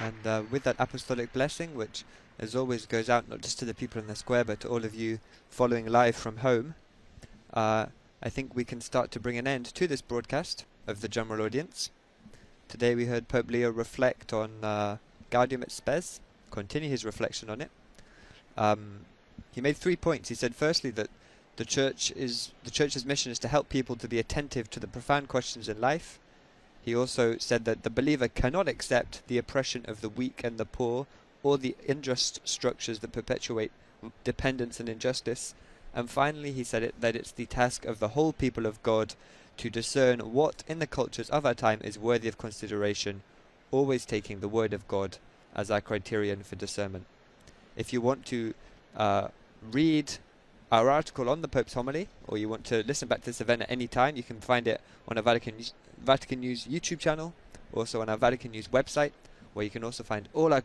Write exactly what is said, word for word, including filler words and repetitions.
And uh, with that apostolic blessing, which as always goes out not just to the people in the square, but to all of you following live from home, uh, I think we can start to bring an end to this broadcast of the general audience. Today we heard Pope Leo reflect on uh, Gaudium et Spes, continue his reflection on it. Um, he made three points. He said, firstly, that the church is the church's mission is to help people to be attentive to the profound questions in life. He also said that the believer cannot accept the oppression of the weak and the poor, or the unjust structures that perpetuate dependence and injustice. And finally, he said it, that it's the task of the whole people of God to discern what in the cultures of our time is worthy of consideration, always taking the word of God as our criterion for discernment. If you want to uh, read our article on the Pope's homily, or you want to listen back to this event at any time, you can find it on our Vatican, Vatican News YouTube channel, also on our Vatican News website, where you can also find all our